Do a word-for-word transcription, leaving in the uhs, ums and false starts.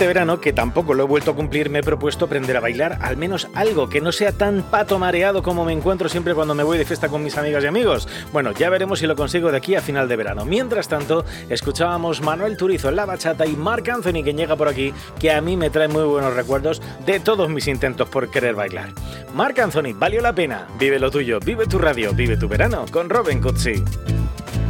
este verano, que tampoco lo he vuelto a cumplir, me he propuesto aprender a bailar al menos algo que no sea tan pato mareado como me encuentro siempre cuando me voy de fiesta con mis amigas y amigos. Bueno, ya veremos si lo consigo de aquí a final de verano. Mientras tanto, escuchábamos Manuel Turizo en la bachata y Marc Anthony, que llega por aquí, que a mí me trae muy buenos recuerdos de todos mis intentos por querer bailar. Marc Anthony, valió la pena. Vive lo tuyo, vive tu radio, vive tu verano con Robin Cutsi.